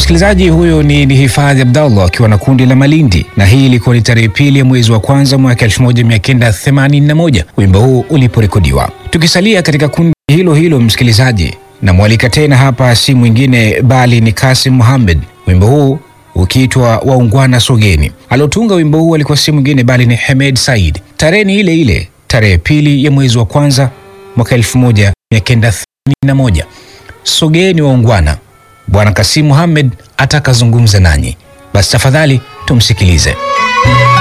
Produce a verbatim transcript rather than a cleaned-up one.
msikilizaji, huyo ni, ni Hifadhi Abdallah akiwa na kundi la Malindi, na hii ilikuwa ni tarehe pili ya mwezi wa kwanza mwaka elfu moja mia kenda themanini na moja wimbo huu uliporekodiwa. Tukisalia katika kundi hilo hilo msikilizaji, na mwalika tena hapa si mwingine bali ni Kasim Mohamed, wimbo huu ukiitwa Waungwana Sogeni. Alotunga wimbo huu alikuwa si mwingine bali ni Hemed Said. Tarehe ni ile ile, tarehe pili ya mwezi wa kwanza mwaka elfu moja mia kenda themanini na moja. Sogeni waungwana, Bwana Kasim Mohamed atakazungumza nanyi. Basi tafadhali tumsikilize.